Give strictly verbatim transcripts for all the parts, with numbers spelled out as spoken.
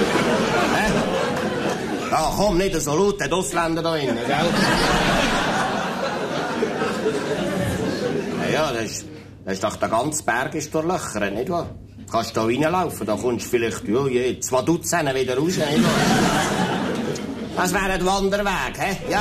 Hä? Ja, komm, nicht so laut, die Ausländer da innen, gell? Ja, ja, das ist, das ist doch der ganze Berg ist durchlöchert, nicht wahr? Du kannst da reinlaufen, da kommst du vielleicht, ja, je, zwei Dutzend wieder raus, nicht wahr? Das wäre ein Wanderweg, hä? Ja.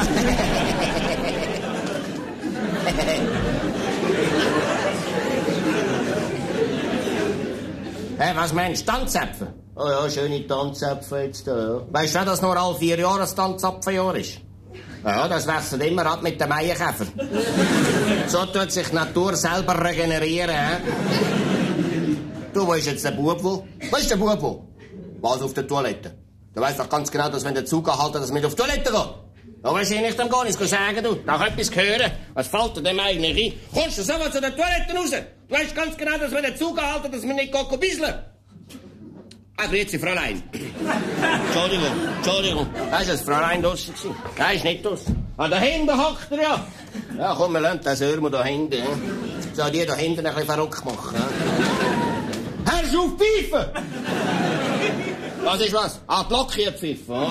Hä, hey, was meinst du, Tanzäpfel? Oh ja, schöne Tanzäpfel jetzt da, ja. Weißt du, dass nur alle vier Jahre ein Tanzapfeljahr ist? Ja, das wechselt immer ab mit dem Maienkäfer. So tut sich die Natur selber regenerieren, hä? Du, wo ist jetzt der Bub, wo? Wo ist der Bub, wo? Was, auf der Toilette? Du weißt doch ganz genau, dass wenn der Zug anhaltet, dass mit auf die Toilette geht. Da weisst du nicht, dem gar nichts sagen, du. Da kann etwas hören. Was fällt dir dem eigentlich ein? Kommst du sofort zu der Toilette raus? Du weißt ganz genau, dass wenn der Zug anhaltet, dass wir nicht gehen bisseln. Ah, grüezi, Fräulein. Entschuldigung, Entschuldigung. Da ist das Fräulein draussen gewesen. Da ist nicht draussen. Ah, da hinten hockt er ja. Ja, komm, wir lassen den Sörmer da hinten. Soll die da hinten ein bisschen verrückt machen. Hörst du auf pfeifen? Was ist was? Ah, die Lok hier pfiffen. Oh.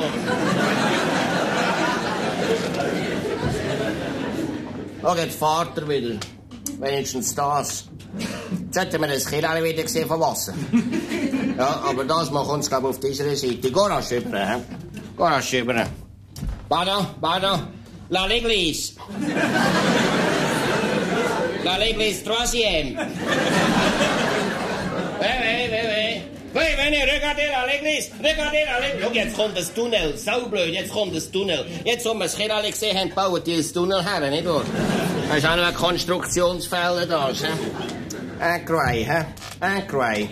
Oh, jetzt fahrt er wieder. Wenigstens das. Jetzt hätten wir das Kind alle wieder gesehen vom Wasser. Ja, aber das machen uns, glaube ich, auf dieser Seite. Geh rasch rüber, hä? Geh rasch rüber. Pardon, pardon. La l'église. La l'église troisième. Oui, oui, oui, oui. Oui, venez, regardez la l'église. Regardez la l'église. Schau, jetzt kommt das Tunnel. Saublöd, jetzt kommt das Tunnel. Jetzt, wo wir das Kind alle gesehen haben, bauen die das Tunnel her, nicht wahr? Da ist auch noch ein Konstruktionsfeld da, hä? Incroyable, hä? Incroyable.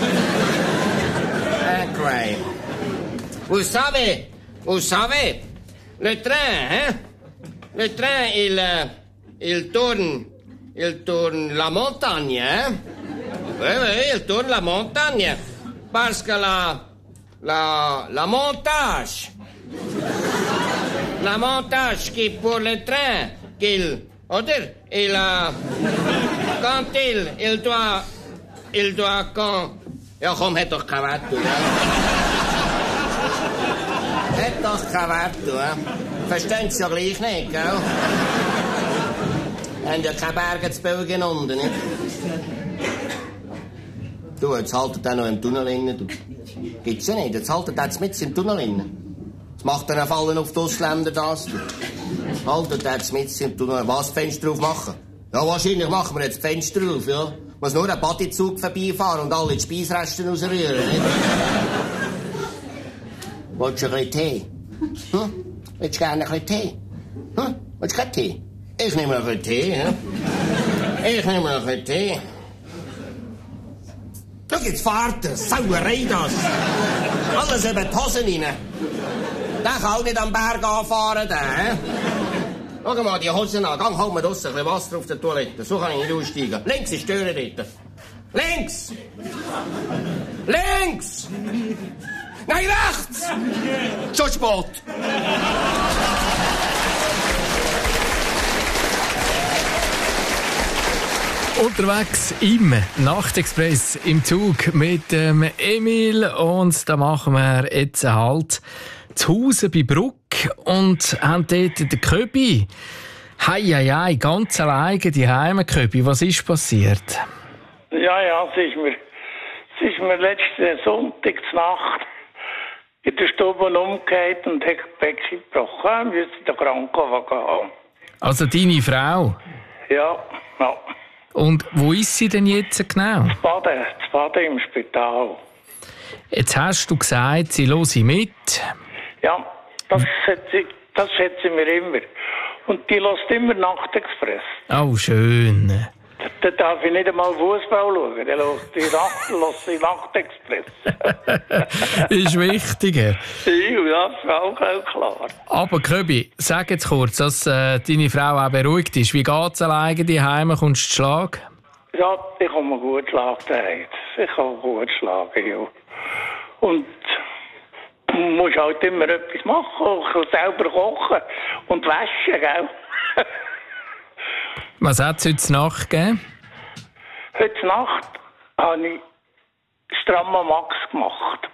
Incroyable. Vous savez, vous savez, le train, hein? Le train, il, il tourne, il tourne la montagne, hein? Oui, oui, il tourne la montagne. Parce que la, la, la montage, la montage qui pour le train, qu'il, oder? Il a, quand il, il doit, il doit, quand, ja komm, hat doch kein Wert, du, ja. Hat doch kein Wert, du, ja. Verstehen Sie ja gleich nicht, gell? Haben ja keine Berge zu Belgien unten, nicht? Du, jetzt haltet er noch im Tunnel innen, du. Gibt's ja nicht, jetzt haltet er jetzt mit im Tunnel innen. Jetzt macht er einen Fallen auf die Ausländer, das, du. Haltet er jetzt mit im Tunnel. Was, Fenster drauf machen? Ja, wahrscheinlich machen wir jetzt Fenster drauf, ja. Muss nur ein Bodyzug vorbeifahren und alle die Speisresten rausrühren, nicht? Willst du ein bisschen Tee? Hm? Willst du gerne ein bisschen Tee? Hm? Willst du keinen Tee? Ich nehme ein bisschen Tee, ja. Ich nehme ein bisschen Tee. Schau, jetzt fahrt er. Sauerei, das. Alles über die Hosen rein. Der kann auch nicht am Berg anfahren, der, hä? Schau mal die Hosen an. Gang, hol mir draussen ein bisschen Wasser auf der Toilette. So kann ich nicht aussteigen. Links ist die Tür dort. Links! Links! Nein, rechts! Schon spät! Unterwegs im Nachtexpress im Zug mit ähm, Emil und da machen wir jetzt Halt zu Hause bei Bruck und haben dort den Köbi. Hei, hei, hei, ganz alleine die Heime, Köbi. Was ist passiert? Ja, ja, es ist mir, es ist mir letzten Sonntag Nacht in der Stube umgekehrt und hat das Becken gebrochen. Wir müssen den Krankenwagen haben. Also deine Frau? Ja, ja. Und wo ist sie denn jetzt genau? Das Baden, das Baden im Spital. Jetzt hast du gesagt, sie höre mit. Ja, das schätze, das schätze ich mir immer. Und die lässt immer Nachtexpress. Oh, schön. Da, da darf ich nicht einmal Fußball schauen. Der lässt die, Nacht, lässt die Nachtexpress. Ist wichtiger. Ja, das ist auch klar. Aber Köbi, sag jetzt kurz, dass äh, deine Frau auch beruhigt ist. Wie geht es alleine die Heime? Kommst du zu Schlag? Ja, ich komme gut schlagen daheim. Ich kann gut schlagen, ja. Und du musst halt immer etwas machen, selber kochen und waschen, gell? Was hat es heute Nacht gegeben? Heute Nacht habe ich Stramma Max gemacht.